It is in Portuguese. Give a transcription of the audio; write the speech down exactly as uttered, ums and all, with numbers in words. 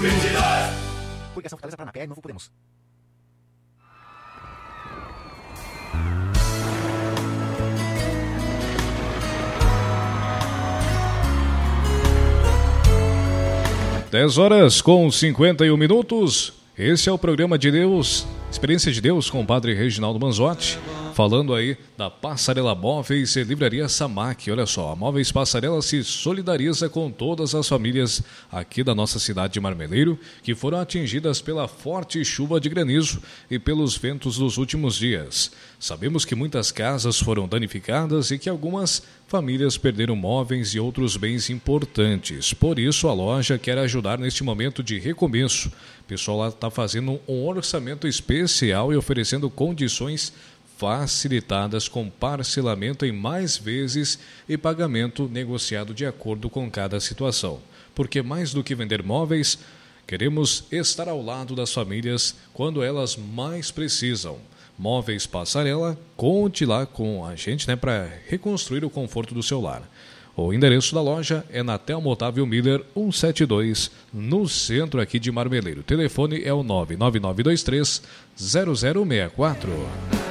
Coligação Fortaleza Paraná, P R Novo Podemos. dez horas com cinquenta e um minutos. Esse é o programa de Deus, Experiência de Deus com o Padre Reginaldo Manzotti, falando aí da Passarela Móveis e Livraria Samac. Olha só, a Móveis Passarela se solidariza com todas as famílias aqui da nossa cidade de Marmeleiro, que foram atingidas pela forte chuva de granizo e pelos ventos dos últimos dias. Sabemos que muitas casas foram danificadas e que algumas famílias perderam móveis e outros bens importantes. Por isso, a loja quer ajudar neste momento de recomeço. O pessoal lá está fazendo um orçamento especial e oferecendo condições facilitadas com parcelamento em mais vezes e pagamento negociado de acordo com cada situação. Porque mais do que vender móveis, queremos estar ao lado das famílias quando elas mais precisam. Móveis Passarela, conte lá com a gente, né, para reconstruir o conforto do seu lar. O endereço da loja é na Telmo Otávio Miller cento e setenta e dois, no centro aqui de Marmeleiro. O telefone é o nove nove nove dois três zero zero seis quatro.